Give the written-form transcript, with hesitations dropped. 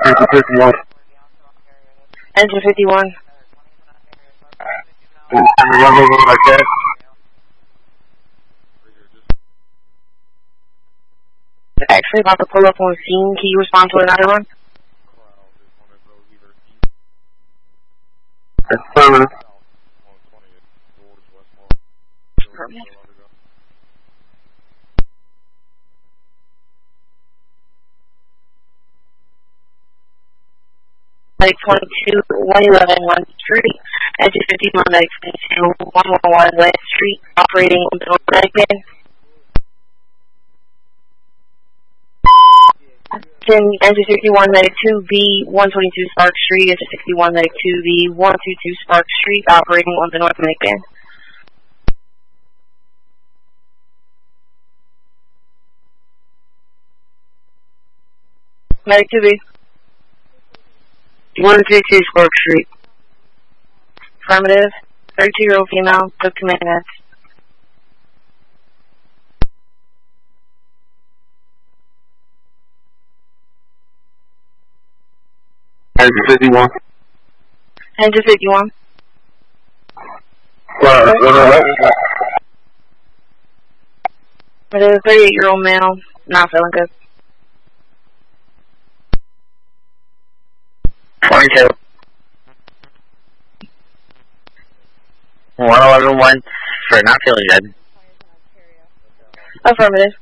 51. Engine 51. Actually, about to pull up on scene. Can you respond to another one? Affirmative. Medic 22, 111 1st Street, Engine 51, Medic 22, 111 West Street, operating on the North Medic Band. Engine 61, Medic 2B, 122 Spark Street, Engine 61, Medic 2B, 122 Spark Street, operating on the North Medic Band. Medic 2B. 122 Spark Street. Affirmative. 32-year-old female, took command nets. Engine 51. Engine 51. It is a 38-year-old male, not feeling good. 22. 111 1 for not feeling good. Affirmative.